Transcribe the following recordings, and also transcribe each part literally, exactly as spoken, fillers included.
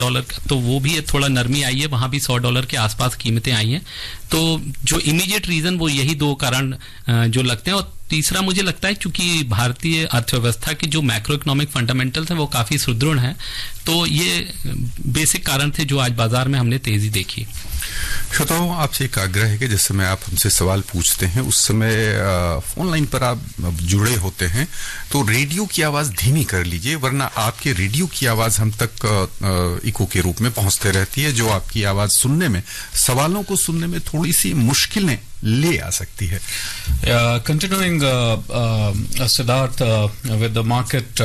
Dollar, तो वो भी थोड़ा नरमी आई है, वहां भी सौ डॉलर के आसपास कीमतें आई हैं। तो जो इमीडिएट रीजन वो यही दो कारण जो लगते हैं। और तीसरा मुझे लगता है क्योंकि भारतीय अर्थव्यवस्था की जो मैक्रो इकोनॉमिक फंडामेंटल्स हैं वो काफी सुदृढ़ हैं, तो ये बेसिक कारण थे जो आज बाजार में हमने तेजी देखी। श्रोताओं, आपसे एक आग्रह है कि जिस समय आप हमसे सवाल पूछते हैं उस समय फोन लाइन पर आप जुड़े होते हैं तो रेडियो की आवाज धीमी कर लीजिए, वरना आपके रेडियो की आवाज हम तक इको के रूप में पहुंचते रहती है, जो आपकी आवाज सुनने में, सवालों को सुनने में थोड़ी सी मुश्किलें ले आ सकती है। Continuing Siddharth with the market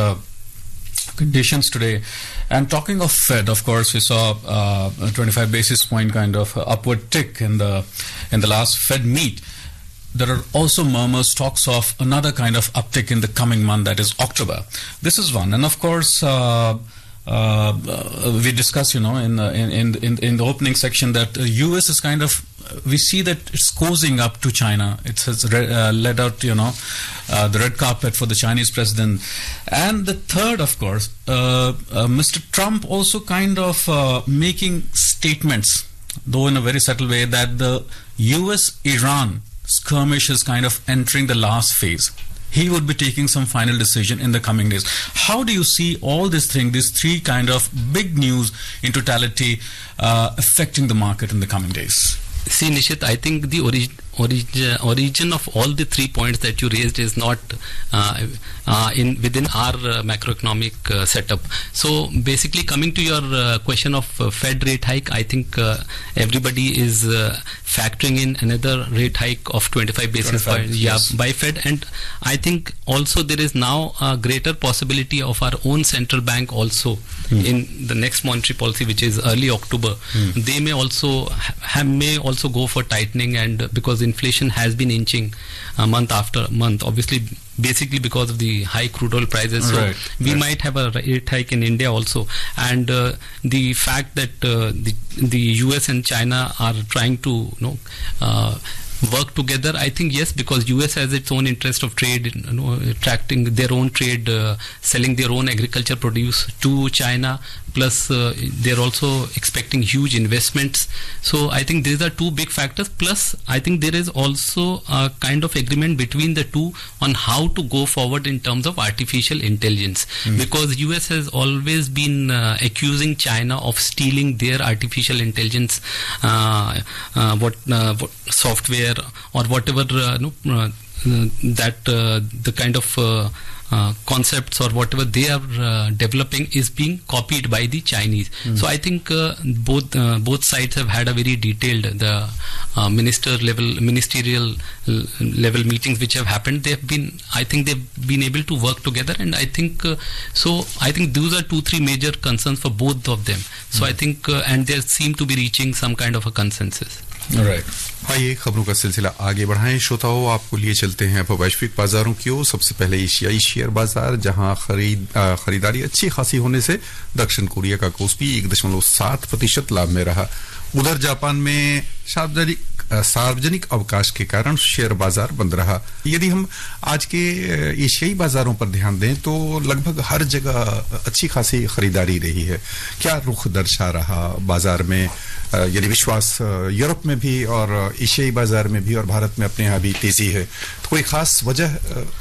conditions today, and talking of Fed, of course we saw uh, a twenty-five basis point kind of upward tick in the in the last Fed meet. There are also murmurs, talks of another kind of uptick in the coming month, that is October. This is one, and of course uh, uh, we discussed, you know, in in in in the opening section that uh, U S is kind of, we see that it's cozying up to China. It has uh, led out, you know, uh, the red carpet for the Chinese president. And the third, of course, uh, uh, Mister Trump also kind of uh, making statements, though in a very subtle way, that the U S-Iran skirmish is kind of entering the last phase. He would be taking some final decision in the coming days. How do you see all this thing, these three kind of big news in totality uh, affecting the market in the coming days? See, Nishit, I think the origin, origin, origin of all the three points that you raised is not uh, uh, in within our uh, macroeconomic uh, setup. So basically, coming to your uh, question of uh, Fed rate hike, I think uh, everybody is uh, factoring in another rate hike of twenty-five basis points, yeah, yes. by Fed, and I think also there is now a greater possibility of our own central bank also hmm. in the next monetary policy, which is early October. Hmm. They may also ha- may also also go for tightening, and because inflation has been inching uh, month after month, obviously basically because of the high crude oil prices. So right, we right. might have a rate hike in India also, and uh, the fact that uh, the the U S and China are trying to you know uh, work together, I think yes, because U S has its own interest of trade, you know, attracting their own trade, uh, selling their own agriculture produce to China, plus uh, they're also expecting huge investments. So I think these are two big factors, plus I think there is also a kind of agreement between the two on how to go forward in terms of artificial intelligence, mm. because U S has always been uh, accusing China of stealing their artificial intelligence uh, uh, what, uh, what software or whatever uh, no, uh, that uh, the kind of uh, uh, concepts or whatever they are uh, developing is being copied by the Chinese. Mm. So I think uh, both uh, both sides have had a very detailed the uh, minister level ministerial level meetings which have happened. They have been, I think they've been able to work together, and I think uh, so I think those are two three major concerns for both of them. So mm. I think uh, and they seem to be reaching some kind of a consensus. Right. आइए खबरों का सिलसिला आगे बढ़ाएं। श्रोताओं, आपको लिए चलते हैं अब वैश्विक बाजारों की ओर। सबसे पहले एशियाई शेयर बाजार, जहां खरीद खरीदारी अच्छी खासी होने से दक्षिण कोरिया का कोस्पी एक दशमलव सात प्रतिशत लाभ में रहा। उधर जापान में सार्वजनिक सार्वजनिक अवकाश के कारण शेयर बाजार बंद रहा। यदि हम आज के एशियाई बाजारों पर ध्यान दें तो लगभग हर जगह अच्छी खासी खरीदारी रही है। क्या रुख दर्शा रहा बाजार में, यदि विश्वास यूरोप में भी और एशियाई बाजार में भी और भारत में अपने यहाँ भी तेजी है, तो कोई खास वजह?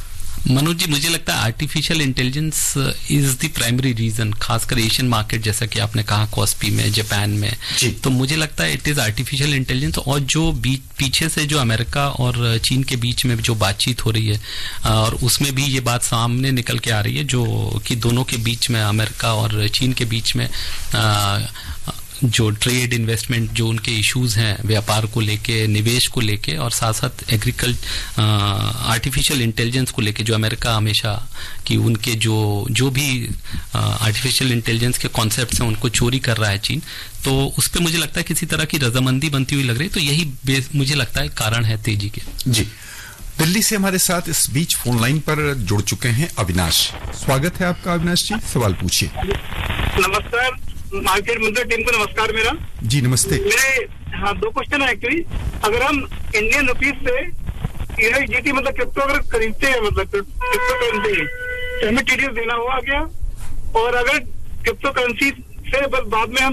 मनोज जी, मुझे लगता है artificial intelligence is the primary reason, खासकर एशियन मार्केट जैसा कि आपने कहा, कॉस्पी में, जापान में, तो मुझे लगता है इट इज आर्टिफिशियल इंटेलिजेंस। और जो पीछे से जो अमेरिका और चीन के बीच में जो बातचीत हो रही है, और उसमें भी ये बात सामने निकल के आ रही है जो कि दोनों के बीच में, अमेरिका और चीन के बीच में आ, जो ट्रेड इन्वेस्टमेंट जो उनके इश्यूज हैं व्यापार को लेके, निवेश को लेके, और साथ साथ एग्रीकल्चर आर्टिफिशियल इंटेलिजेंस को लेके, जो अमेरिका हमेशा कि उनके जो जो भी आर्टिफिशियल इंटेलिजेंस के कॉन्सेप्ट्स हैं उनको चोरी कर रहा है चीन, तो उस पर मुझे लगता है किसी तरह की रजामंदी बनती हुई लग रही है। तो यही मुझे लगता है कारण है तेजी के। जी, दिल्ली से हमारे साथ इस बीच फोन लाइन पर जुड़ चुके हैं अविनाश। स्वागत है आपका अविनाश जी, सवाल पूछिए। नमस्कार मार्केट मंत्र टीम को नमस्कार मेरा। जी नमस्ते। मेरे हाँ दो क्वेश्चन है एक्चुअली। अगर हम इंडियन रुपीज से यूएसडीटी मतलब क्रिप्टो अगर खरीदते हैं, मतलब क्रिप्टो करेंसी, तो हमें टीडीएस देना होगा क्या? और अगर क्रिप्टो करेंसी से बाद में हम